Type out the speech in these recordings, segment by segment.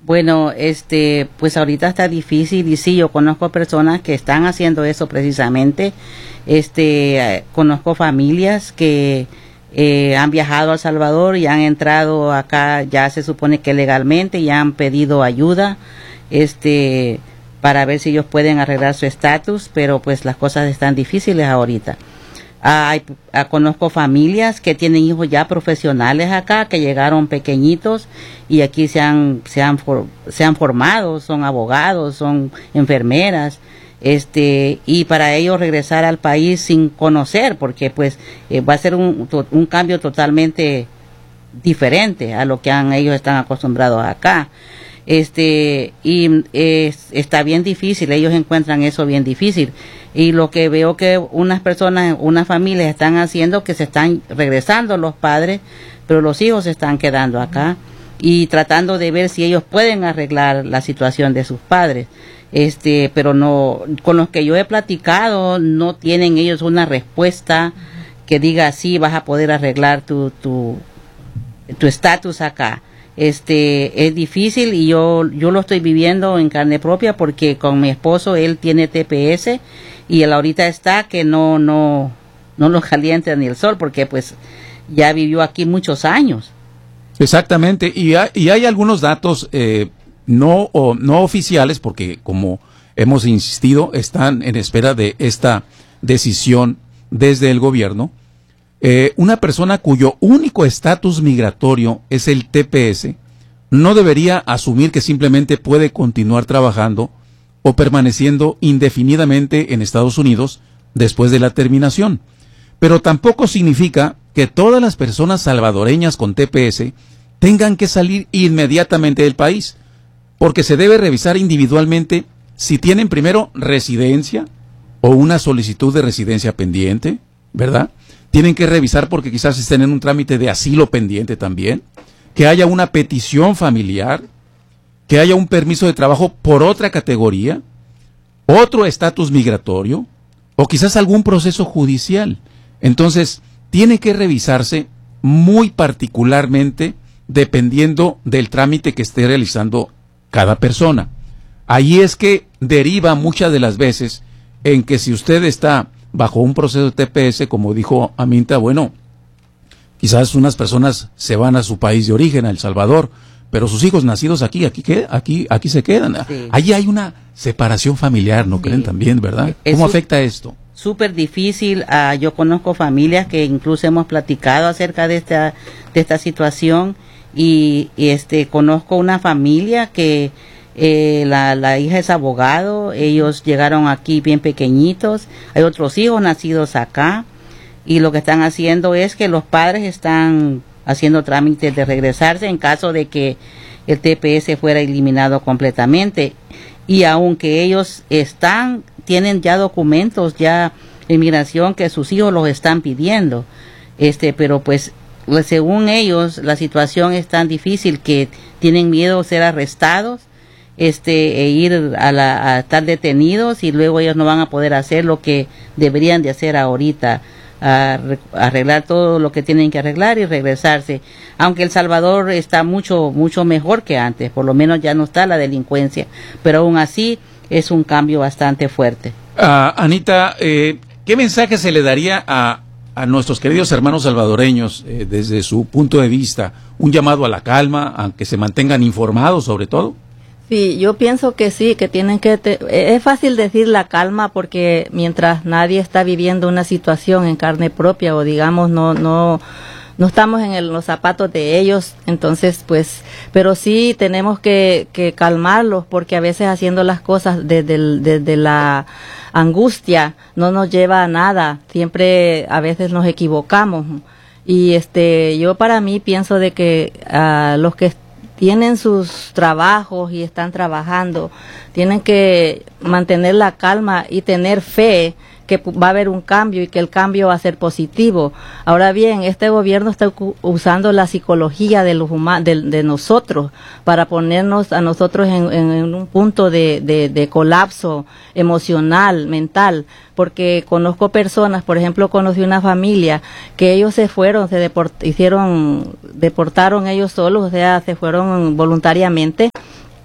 Bueno, pues ahorita está difícil y sí, yo conozco personas que están haciendo eso precisamente. Conozco familias que han viajado a El Salvador y han entrado acá, ya se supone que legalmente, y han pedido ayuda, para ver si ellos pueden arreglar su estatus, pero pues las cosas están difíciles ahorita. Conozco familias que tienen hijos ya profesionales acá, que llegaron pequeñitos y aquí se han formado, son abogados, son enfermeras, y para ellos regresar al país sin conocer, porque pues va a ser un cambio totalmente diferente a lo que ellos están acostumbrados acá. Está bien difícil, ellos encuentran eso bien difícil, y lo que veo que unas familias están haciendo, que se están regresando los padres, pero los hijos se están quedando acá y tratando de ver si ellos pueden arreglar la situación de sus padres, pero no, con los que yo he platicado, no tienen ellos una respuesta que diga sí, vas a poder arreglar tu estatus acá. Es difícil, y yo lo estoy viviendo en carne propia, porque con mi esposo, él tiene TPS y él ahorita está que no lo calienta ni el sol, porque pues ya vivió aquí muchos años. Exactamente, y hay algunos datos no oficiales, porque como hemos insistido, están en espera de esta decisión desde el gobierno. Una persona cuyo único estatus migratorio es el TPS no debería asumir que simplemente puede continuar trabajando o permaneciendo indefinidamente en Estados Unidos después de la terminación. Pero tampoco significa que todas las personas salvadoreñas con TPS tengan que salir inmediatamente del país, porque se debe revisar individualmente si tienen primero residencia o una solicitud de residencia pendiente, ¿verdad? Tienen que revisar porque quizás estén en un trámite de asilo pendiente también, que haya una petición familiar, que haya un permiso de trabajo por otra categoría, otro estatus migratorio, o quizás algún proceso judicial. Entonces, tiene que revisarse muy particularmente dependiendo del trámite que esté realizando cada persona. Ahí es que deriva muchas de las veces en que si usted está bajo un proceso de TPS, como dijo Aminta, bueno, quizás unas personas se van a su país de origen, a El Salvador, pero sus hijos nacidos aquí se quedan. Sí. Ahí hay una separación familiar, ¿no creen también, verdad? ¿Cómo afecta esto? Súper difícil. Yo conozco familias que incluso hemos platicado acerca de esta situación, y conozco una familia que la hija es abogado, ellos llegaron aquí bien pequeñitos, hay otros hijos nacidos acá, y lo que están haciendo es que los padres están haciendo trámites de regresarse en caso de que el TPS fuera eliminado completamente, y aunque ellos tienen ya documentos, ya inmigración, que sus hijos los están pidiendo, pero pues según ellos la situación es tan difícil que tienen miedo de ser arrestados, ir a estar detenidos, y luego ellos no van a poder hacer lo que deberían de hacer ahorita, arreglar todo lo que tienen que arreglar y regresarse. Aunque El Salvador está mucho mejor que antes, por lo menos ya no está la delincuencia, pero aún así es un cambio bastante fuerte. Anita, ¿qué mensaje se le daría a nuestros queridos hermanos salvadoreños desde su punto de vista? ¿Un llamado a la calma, a que se mantengan informados sobre todo? Sí, yo pienso que sí, que tienen que... es fácil decir la calma, porque mientras nadie está viviendo una situación en carne propia, o digamos no estamos en los zapatos de ellos, entonces pues, pero sí tenemos que calmarlos, porque a veces haciendo las cosas desde la angustia no nos lleva a nada, siempre a veces nos equivocamos, y yo para mí pienso de que los que tienen sus trabajos y están trabajando, tienen que mantener la calma y tener fe que va a haber un cambio y que el cambio va a ser positivo. Ahora bien, este gobierno está usando la psicología de los de nosotros para ponernos a nosotros en un punto de colapso emocional, mental, porque conozco personas, por ejemplo, conocí una familia que ellos se fueron, deportaron ellos solos, o sea, se fueron voluntariamente,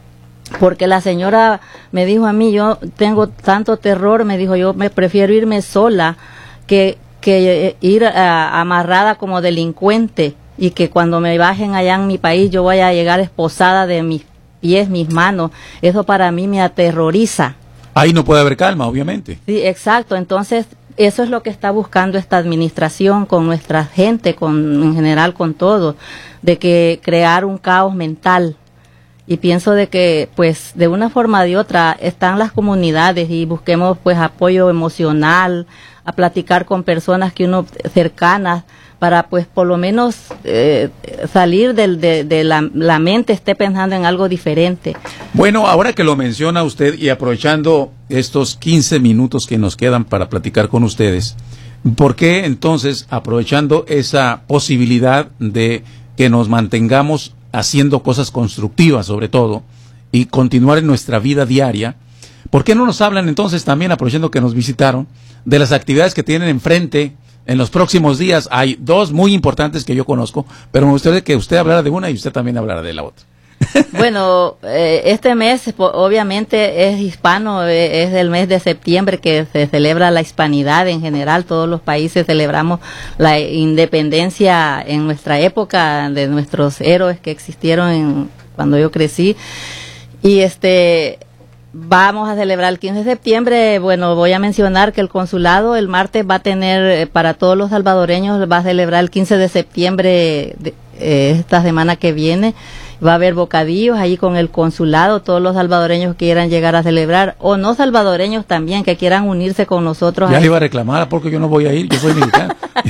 porque la señora me dijo a mí, yo tengo tanto terror, me dijo, yo me prefiero irme sola que ir amarrada como delincuente, y que cuando me bajen allá en mi país yo vaya a llegar esposada de mis pies, mis manos. Eso para mí me aterroriza. Ahí no puede haber calma, obviamente. Sí, exacto. Entonces, eso es lo que está buscando esta administración con nuestra gente, en general con todo, de que crear un caos mental. Y pienso de que, pues, de una forma o de otra, están las comunidades y busquemos, pues, apoyo emocional, a platicar con personas que uno cercanas, para, pues, por lo menos salir de la mente esté pensando en algo diferente. Bueno, ahora que lo menciona usted y aprovechando estos 15 minutos que nos quedan para platicar con ustedes, ¿por qué entonces, aprovechando esa posibilidad de que nos mantengamos haciendo cosas constructivas sobre todo y continuar en nuestra vida diaria, ¿por qué no nos hablan entonces también, aprovechando que nos visitaron, de las actividades que tienen enfrente en los próximos días? Hay dos muy importantes que yo conozco, pero me gustaría que usted hablara de una y usted también hablara de la otra. Bueno, este mes obviamente es hispano, es el mes de septiembre que se celebra la hispanidad en general. Todos los países celebramos la independencia en nuestra época, de nuestros héroes que existieron cuando yo crecí. Y vamos a celebrar el 15 de septiembre. Bueno, voy a mencionar que el consulado el martes va a tener, para todos los salvadoreños, va a celebrar el 15 de septiembre esta semana que viene. Va a haber bocadillos ahí con el consulado, todos los salvadoreños que quieran llegar a celebrar, o no salvadoreños también, que quieran unirse con nosotros. Ya le iba a reclamar, porque yo no voy a ir, yo soy mexicano.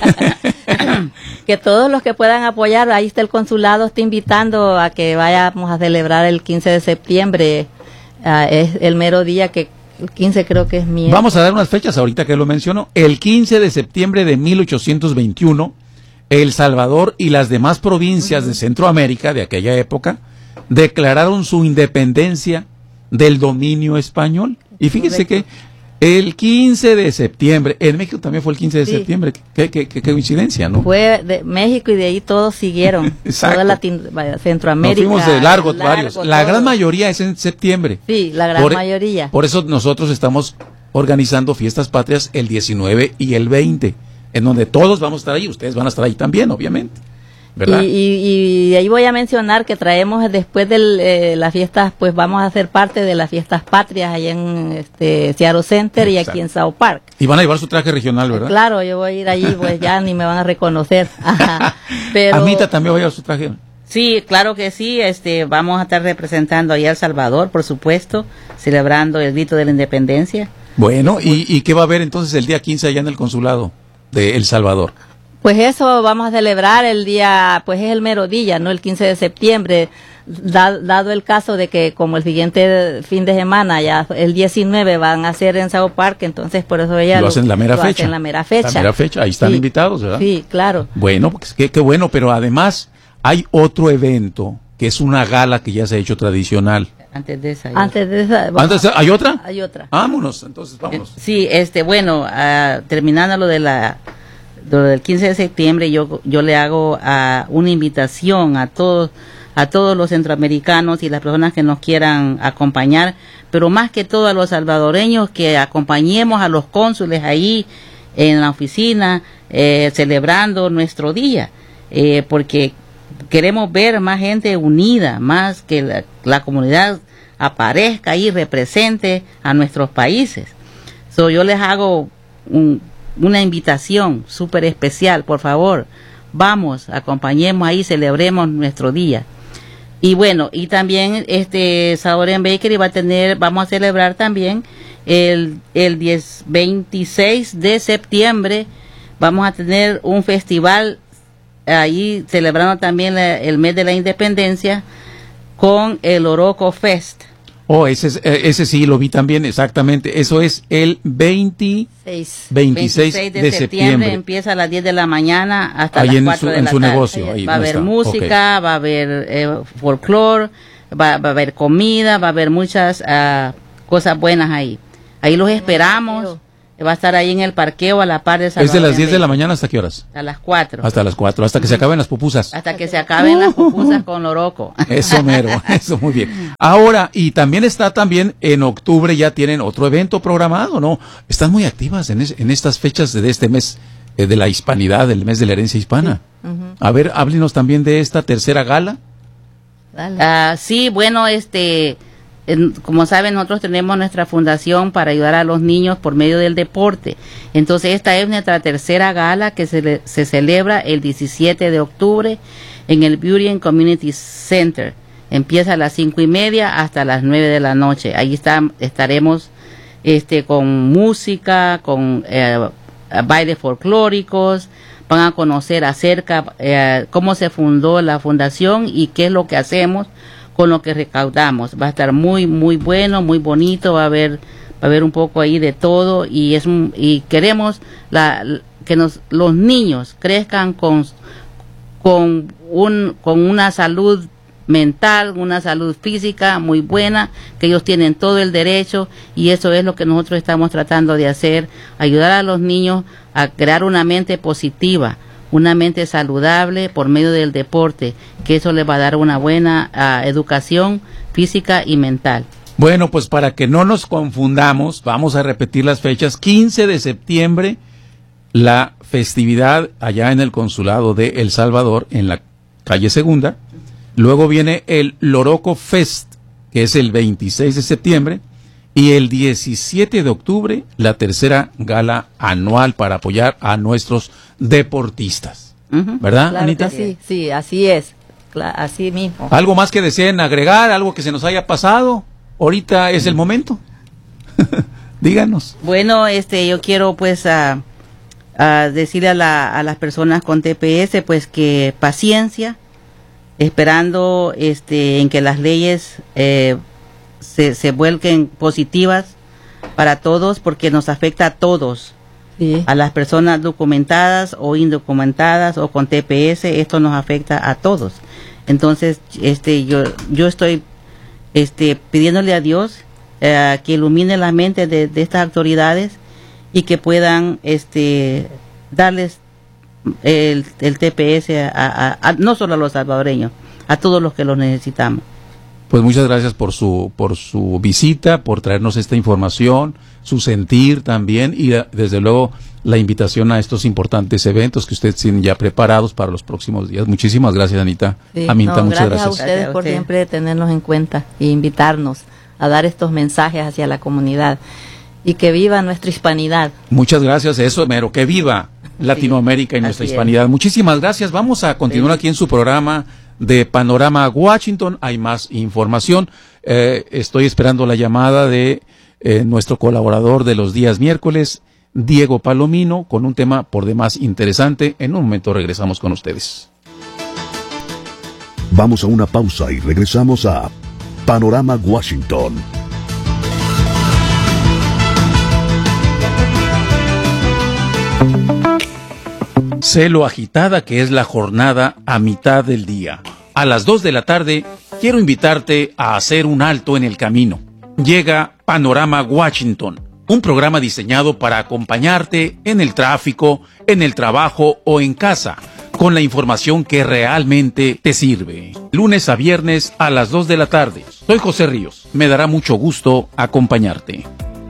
Que todos los que puedan apoyar, ahí está el consulado, está invitando a que vayamos a celebrar el 15 de septiembre. Es el mero día que el 15 creo que es miércoles. Vamos a dar unas fechas ahorita que lo menciono. El 15 de septiembre de 1821, El Salvador y las demás provincias de Centroamérica de aquella época declararon su independencia del dominio español. Y fíjense que el 15 de septiembre, en México también fue el 15 de septiembre, qué coincidencia, ¿no? Fue de México y de ahí todos siguieron, toda Centroamérica. Nos fuimos de largos varios, la gran mayoría es en septiembre. Sí, la gran mayoría. Por eso nosotros estamos organizando fiestas patrias el 19 y el 20, en donde todos vamos a estar ahí, ustedes van a estar ahí también, obviamente. ¿Verdad? Y ahí voy a mencionar que traemos después de las fiestas, pues vamos a ser parte de las fiestas patrias allá en Seattle Center. Exacto. Y aquí en South Park. Y van a llevar su traje regional, ¿verdad? Claro, yo voy a ir allí, pues ya ni me van a reconocer. Pero Amita también va a llevar su traje. Sí, claro que sí, vamos a estar representando allá a El Salvador, por supuesto, celebrando el grito de la independencia. Bueno, ¿y qué va a haber entonces el día 15 allá en el consulado de El Salvador? Pues eso vamos a celebrar el día, pues es el mero día, ¿no? El 15 de septiembre, dado el caso de que como el siguiente fin de semana, ya el 19 van a ser en South Park, entonces por eso ella lo hacen la mera fecha. Hacen la mera fecha. La mera fecha, ahí están invitados, ¿verdad? Sí, claro. Bueno, pues qué bueno, pero además hay otro evento que es una gala que ya se ha hecho tradicional. Antes de esa. ¿Hay otra? Hay otra. Vámonos, entonces vámonos. Sí, bueno, terminando lo del 15 de septiembre, yo le hago una invitación a todos los centroamericanos y las personas que nos quieran acompañar, pero más que todo a los salvadoreños, que acompañemos a los cónsules ahí en la oficina celebrando nuestro día, porque queremos ver más gente unida, más que la comunidad aparezca ahí, represente a nuestros países. Yo les hago una invitación súper especial, por favor, vamos, acompañemos ahí, celebremos nuestro día. Y bueno, y también Salvadorian Bakery vamos a celebrar también el 26 de septiembre, vamos a tener un festival ahí celebrando también el mes de la independencia con el Oroco Fest. Oh, ese sí lo vi también, exactamente. Eso es el 26 de septiembre. Empieza a las 10 de la mañana hasta las 4 de la tarde. Su negocio. Ahí va a haber música, va a haber folclore, va a haber comida, va a haber muchas cosas buenas ahí. Ahí los esperamos Va a estar ahí en el parqueo a la par de ¿Es de las 10 de la mañana hasta qué horas? A las 4. Hasta las 4, hasta que se acaben las pupusas. Hasta que se acaben las pupusas con loroco. Eso mero, eso muy bien. Ahora, y también en octubre ya tienen otro evento programado, ¿no? Están muy activas en estas fechas de este mes de la hispanidad, el mes de la herencia hispana. Sí. A ver, háblenos también de esta tercera gala. Sí, bueno, como saben, nosotros tenemos nuestra fundación para ayudar a los niños por medio del deporte. Entonces, esta es nuestra tercera gala que se celebra el 17 de octubre en el Beauty and Community Center. Empieza a las 5:30 hasta las 9 de la noche. Ahí estaremos con música, con bailes folclóricos. Van a conocer acerca cómo se fundó la fundación y qué es lo que hacemos con lo que recaudamos. Va a estar muy muy bueno, muy bonito, va a haber un poco ahí de todo y queremos que los niños crezcan con una salud mental, una salud física muy buena, que ellos tienen todo el derecho, y eso es lo que nosotros estamos tratando de hacer, ayudar a los niños a crear una mente positiva, una mente saludable por medio del deporte, que eso les va a dar una buena educación física y mental. Bueno, pues para que no nos confundamos, vamos a repetir las fechas. 15 de septiembre, la festividad allá en el Consulado de El Salvador, en la calle Segunda. Luego viene el Loroco Fest, que es el 26 de septiembre. Y el 17 de octubre, la tercera gala anual para apoyar a nuestros deportistas. ¿Verdad, claro, Anita? Sí, así es. Así mismo. ¿Algo más que deseen agregar? ¿Algo que se nos haya pasado? Ahorita es el momento. Díganos. Bueno, yo quiero pues a decirle a las personas con TPS pues que paciencia, esperando en que las leyes se vuelquen positivas para todos, porque nos afecta a todos, sí. A las personas documentadas o indocumentadas o con TPS, esto nos afecta a todos. Entonces, yo estoy pidiéndole a Dios que ilumine la mente de estas autoridades y que puedan darles el TPS no solo a los salvadoreños, a todos los que lo necesitamos. Pues muchas gracias por su visita, por traernos esta información, su sentir también, y desde luego la invitación a estos importantes eventos que ustedes tienen ya preparados para los próximos días. Muchísimas gracias, Anita. Sí, Aminta, muchas gracias a ustedes por siempre tenernos en cuenta e invitarnos a dar estos mensajes hacia la comunidad, y que viva nuestra hispanidad. Muchas gracias, eso mero, que viva Latinoamérica y nuestra hispanidad. Muchísimas gracias. Vamos a continuar aquí en su programa de Panorama Washington. Hay más información. Estoy esperando la llamada de nuestro colaborador de los días miércoles, Diego Palomino, con un tema por demás interesante. En un momento regresamos con ustedes. Vamos a una pausa y regresamos a Panorama Washington. Sé lo agitada que es la jornada a mitad del día. A las 2 de la tarde, quiero invitarte a hacer un alto en el camino. Llega Panorama Washington, un programa diseñado para acompañarte en el tráfico, en el trabajo o en casa, con la información que realmente te sirve. Lunes a viernes a las 2 de la tarde. Soy José Ríos. Me dará mucho gusto acompañarte.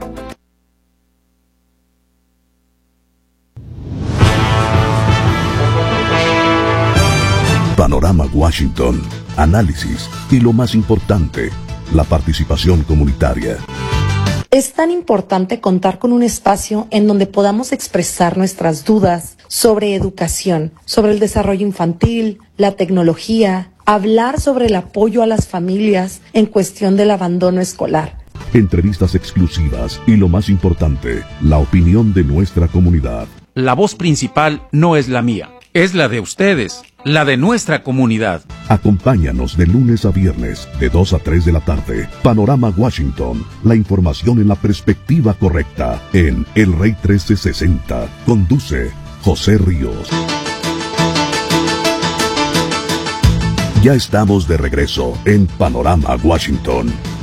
Panorama Washington, análisis y lo más importante, la participación comunitaria. Es tan importante contar con un espacio en donde podamos expresar nuestras dudas sobre educación, sobre el desarrollo infantil, la tecnología, hablar sobre el apoyo a las familias en cuestión del abandono escolar. Entrevistas exclusivas y lo más importante, la opinión de nuestra comunidad. La voz principal no es la mía, es la de ustedes, la de nuestra comunidad. Acompáñanos de lunes a viernes, de 2 a 3 de la tarde. Panorama Washington, la información en la perspectiva correcta, en El Rey 1360. Conduce José Ríos. Ya estamos de regreso en Panorama Washington.